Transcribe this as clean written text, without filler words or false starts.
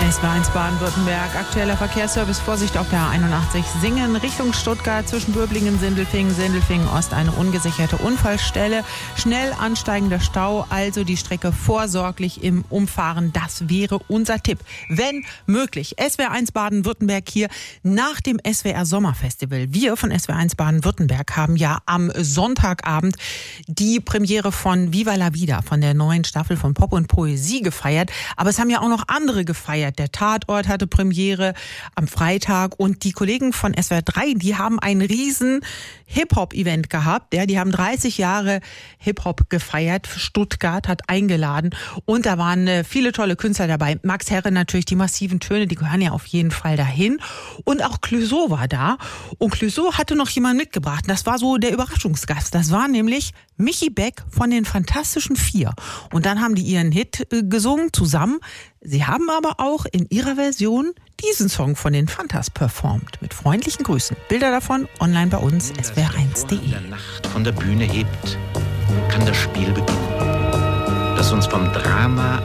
Es war 1 Baden-Württemberg. Aktueller Verkehrsservice. Vorsicht auf der A81 Singen Richtung Stuttgart zwischen Böblingen, Sindelfingen, Sindelfingen Ost eine ungesicherte Unfallstelle. Schnell ansteigender Stau, also die Strecke vorsorglich im Umfahren. Das wäre unser Tipp. Wenn möglich. SWR 1 Baden-Württemberg hier nach dem SWR Sommerfestival. Wir von SWR 1 Baden-Württemberg haben ja am Sonntagabend die Premiere von Viva la Vida, von der neuen Staffel von Pop und Poesie gefeiert. Aber es haben ja auch noch andere gefeiert. Der Tatort hatte Premiere am Freitag und die Kollegen von SWR 3, die haben ein riesen Hip-Hop-Event gehabt. Ja, die haben 30 Jahre Hip-Hop gefeiert. Stuttgart hat eingeladen und da waren viele tolle Künstler dabei. Max Herre natürlich, die massiven Töne, die gehören ja auf jeden Fall dahin. Und auch Clouseau war da. Und Clouseau hatte noch jemanden mitgebracht. Das war so der Überraschungsgast. Das war nämlich Michi Beck von den Fantastischen Vier. Und dann haben die ihren Hit gesungen zusammen. Sie haben aber auch in ihrer Version diesen Song von den Fantas performt. Mit freundlichen Grüßen. Bilder davon online bei uns, swr1.de. In der Nacht von der Bühne hebt, kann das Spiel beginnen, das uns vom Drama